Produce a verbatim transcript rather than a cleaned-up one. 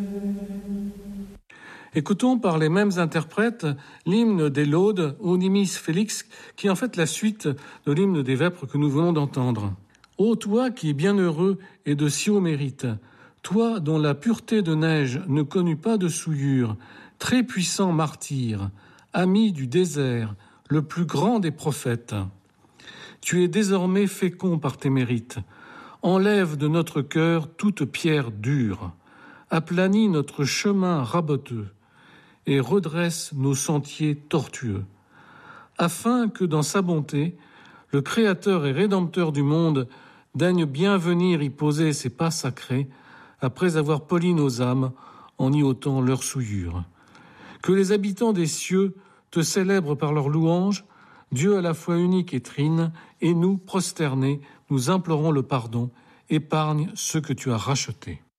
Écoutons par les mêmes interprètes l'hymne des Laudes, Unimis Felix, qui est en fait la suite de l'hymne des Vêpres que nous venons d'entendre. Ô toi qui es bienheureux et de si haut mérite, toi dont la pureté de neige ne connut pas de souillure, très puissant martyr, ami du désert, le plus grand des prophètes. Tu es désormais fécond par tes mérites. Enlève de notre cœur toute pierre dure, aplanis notre chemin raboteux et redresse nos sentiers tortueux, afin que dans sa bonté, le Créateur et Rédempteur du monde daigne bien venir y poser ses pas sacrés, après avoir poli nos âmes en y ôtant leurs souillures. Que les habitants des cieux te célèbrent par leurs louanges, Dieu à la fois unique et trine, et nous, prosternés, nous implorons le pardon, épargne ceux que tu as rachetés.